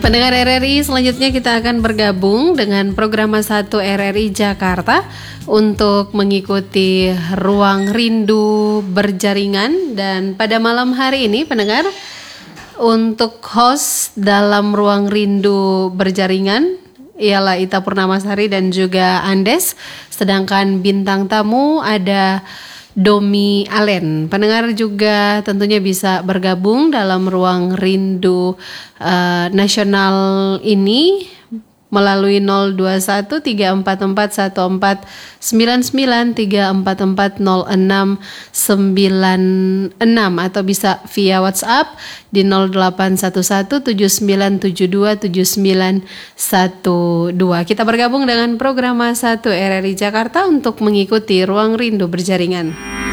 Pendengar RRI, selanjutnya kita akan bergabung dengan Programa 1 RRI Jakarta untuk mengikuti Ruang Rindu Berjaringan. Dan pada malam hari ini, pendengar, untuk host dalam Ruang Rindu Berjaringan ialah Ita Purnamasari dan juga Andes. Sedangkan bintang tamu ada Domi Allen. Pendengar juga tentunya bisa bergabung dalam Ruang Rindu nasional ini melalui 021 344 1499 344 0696 atau bisa via WhatsApp di 0811 7972 7912. Kita bergabung dengan Programa 1 RRI Jakarta untuk mengikuti Ruang Rindu Berjaringan.